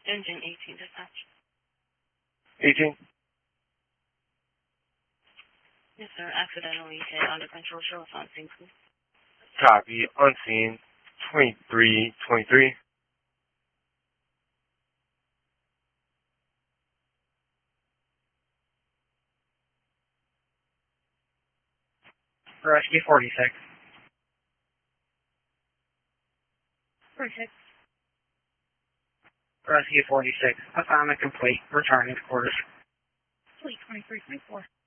Engine 18 dispatch. 18? Yes, sir. Accidentally hit under control. Show us on scene, please. Copy. Unseen. 2323. Rescue 46. 46. Rescue 46. Assignment complete. Returning to quarters. Fleet 2324.